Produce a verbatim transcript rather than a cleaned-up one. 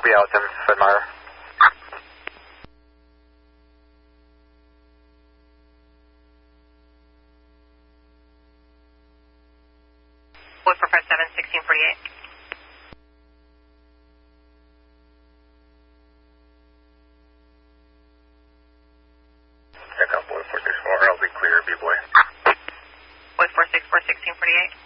I'll be out then, Fedmeyer. Boy four five seven, sixteen forty-eight. Check out Boy four six four, I'll be clear, B-Boy. Boy four six four, sixteen forty-eight.